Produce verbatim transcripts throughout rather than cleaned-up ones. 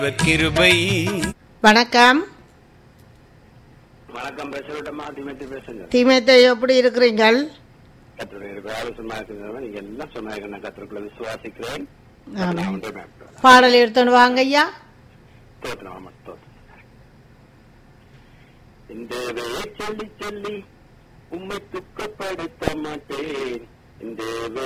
கிருபை. வணக்கம். வணக்கம். பேசுறமா திமேத்தி பேசுங்க. திமேத்தை எப்படி இருக்கிறீங்கள்? நீங்க எல்லாம் சொன்னாங்க. நான் கத்திரக்குள்ள விசுவாசிக்கிறேன். பாடல் எடுத்துன்னு வாங்க ஐயா. இந்த சொல்லி சொல்லி உம்மை துக்கப்படுத்த மாட்டேன். இந்த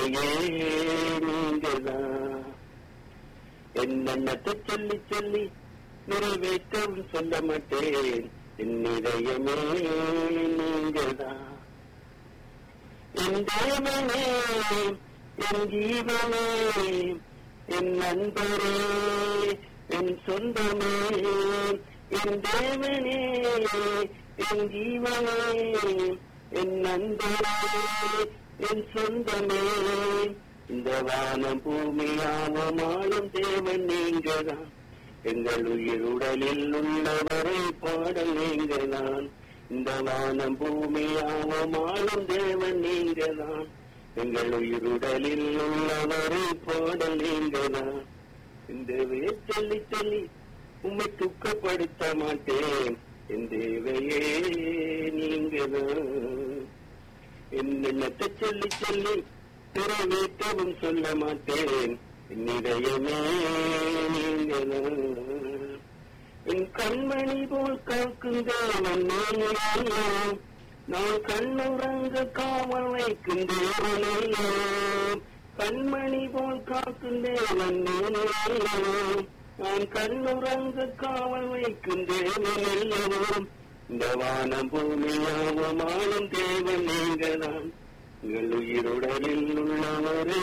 நீங்கதான் என்னென்னத்தை சொல்லி சொல்லி நிறைவேற்றவும் சொல்ல மாட்டேன். என் இதயமே நீங்கதான். என் தேவனே, என் ஜீவனே, என் நண்பரே, என் சொந்தமே. என் தேவனே, என் ஜீவனே, என் நண்பரே, என் சொந்தமே. இந்த வானம் பூமியாவமாளும் தேவன் நீங்கதான். எங்கள் உயிர் உடலில் உள்ளவரை பாடல் நீங்கதான். இந்த வானம் பூமியாவமாளும் தேவன் நீங்கதான். எங்கள் உயிர் உடலில் உள்ளவரை பாடல் நீங்கதான். இந்த சொல்லி சொல்லி உம்மை துக்கப்படுத்த மாட்டேன். என் தேவையே நீங்கதான். என்னென்னத்தை சொல்லி சொல்லி நிறைவேற்றவும் சொல்ல மாட்டேன். என் இதயமே நீங்கதான். என் கண்மணி போல் காக்கும் தேவன் நீங்களோ. நான் கண்ணுறங்க காவல் வைக்கும் தேவனையோ. கண்மணி போல் காக்கும் தேவன் நீங்களோ. நான் கண்ணுறங்க காவல் வைக்கும் தேவனையோ. இந்த வானம் பூமியாவமாளும் தேவன் நீங்கதான். எங்கள் உயிருடலில் உள்ளவரை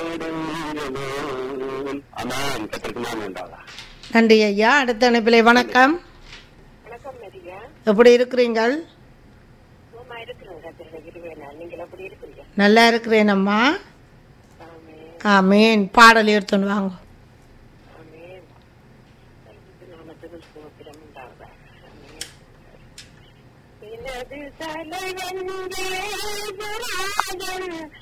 பாடல். அதான் கத்திரக்குமா வேண்டாதா. நன்றி ஐயா. அடுத்த அனுப்பிலே வணக்கம். வணக்கம் மரியா. எப்படி இருக்கிறீங்கள்? நல்லா இருக்கிறேன் அம்மா. ஆமேன். பாடல் எடுத்துன்னு வாங்க. தலைவன்